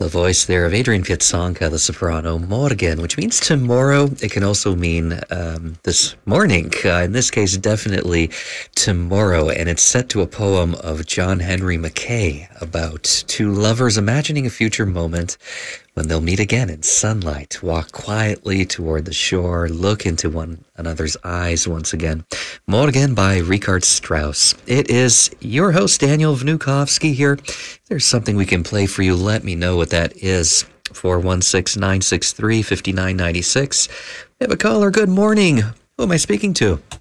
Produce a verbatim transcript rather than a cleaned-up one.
The voice there of Adrian Piazzanca, the soprano, morgen, which means tomorrow. It can also mean um, this morning. Uh, in this case, definitely tomorrow. And it's set to a poem of John Henry Mackay about two lovers imagining a future moment when they'll meet again in sunlight, walk quietly toward the shore, look into one another's eyes once again. Morgen by Richard Strauss. It is your host, Daniel Vnukovsky here. If there's something we can play for you, let me know what that is. four one six, nine six three, five nine nine six. We have a caller. Good morning. Who am I speaking to?